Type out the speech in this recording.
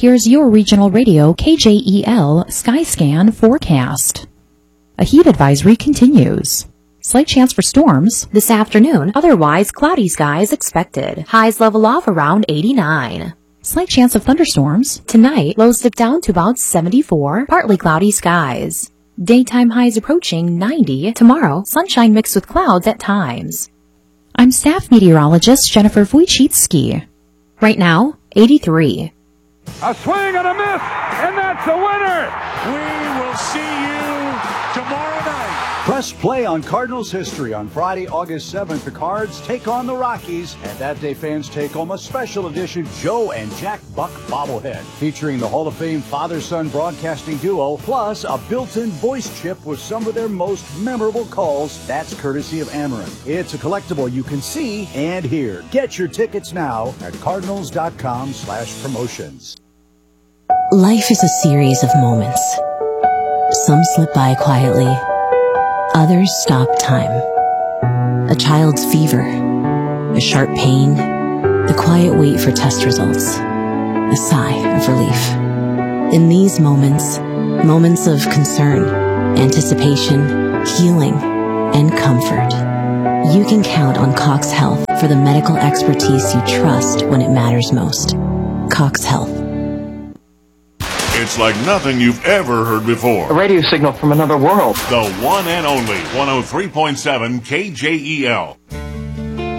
Here's your regional radio KJEL Skyscan forecast. A heat advisory continues. Slight chance for storms this afternoon, otherwise cloudy skies expected. Highs level off around 89. Slight chance of thunderstorms. Tonight, lows dip down to about 74, partly cloudy skies. Daytime highs approaching 90. Tomorrow, sunshine mixed with clouds at times. I'm staff meteorologist Jennifer Wojcicki. Right now, 83. A swing and a miss, and that's a winner! We will see you tomorrow night. Press play on Cardinals history. On Friday, August 7th, the Cards take on the Rockies, and that day fans take home a special edition Joe and Jack Buck bobblehead featuring the Hall of Fame father-son broadcasting duo, plus a built-in voice chip with some of their most memorable calls. That's courtesy of Ameren. It's a collectible you can see and hear. Get your tickets now at cardinals.com/promotions. Life is a series of moments. Some slip by quietly. Others stop time. A child's fever, a sharp pain, the quiet wait for test results, a sigh of relief. In these moments, moments of concern, anticipation, healing, and comfort, you can count on Cox Health for the medical expertise you trust when it matters most. Cox Health. It's like nothing you've ever heard before. A radio signal from another world. The one and only 103.7 KJEL.